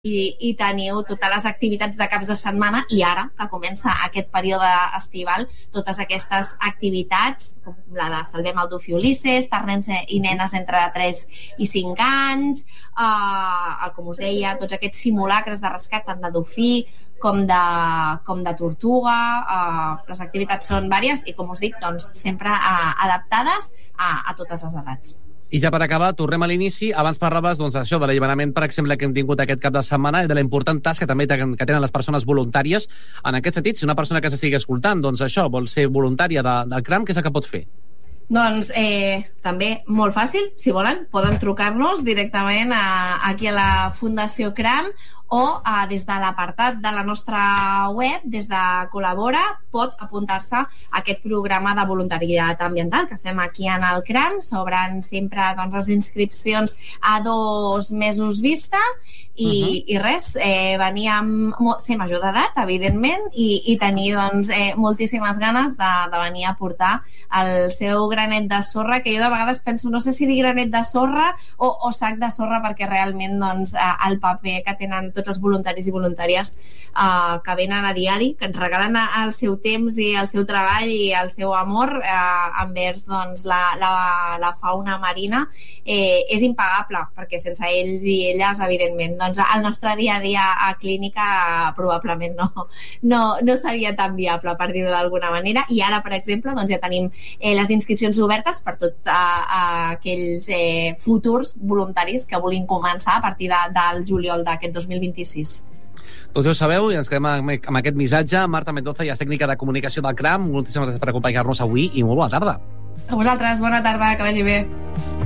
i teniu totes les activitats de caps de setmana i ara, que comença aquest període estival, totes aquestes activitats, com la de Salvem el Dofí Ulisses per nens i nenes entre 3 i 5 anys, com us deia, tots aquests simulacres de rescat tant de dofí com de tortuga. Les activitats són vàries i, com us dic, doncs, sempre adaptades a totes les edats. I ja per acabar, tornem a l'inici. Abans parlaves això de l'alliberament, per exemple, que hem tingut aquest cap de setmana i de la important tasca també que tenen les persones voluntàries. En aquest sentit, si una persona que s'estigui escoltant vol ser voluntària del CRAM, què és el que pot fer? Doncs també molt fàcil, si volen, poden trucar-nos directament aquí a la Fundació CRAM o des de l'apartat de la nostra web, des de Col·labora, pot apuntar-se a aquest programa de voluntariat ambiental que fem aquí en el CRAM. S'obren sempre les inscripcions a 2 mesos vista i res, venir amb ser major d'edat, evidentment, i tenir moltíssimes ganes de venir a portar el seu granet de sorra, que jo de vegades penso, no sé si dir granet de sorra o sac de sorra, perquè realment el paper que tenen tots els voluntaris i voluntàries que venen a diari, que ens regalen el seu temps i el seu treball i el seu amor envers la fauna marina, és impagable, perquè sense ells i elles, evidentment, el nostre dia a dia a clínica probablement no seria tan viable, per dir-ho d'alguna manera. I ara, per exemple, ja tenim les inscripcions obertes per tots aquells futurs voluntaris que vulguin començar a partir del juliol d'aquest 2026. Doncs ja ho sabeu, i ens quedem amb aquest missatge. Marta Mendoza, ja és tècnica de comunicació del CRAM. Moltíssimes gràcies per acompanyar-nos avui i molt bona tarda. A vosaltres, bona tarda, que vagi bé.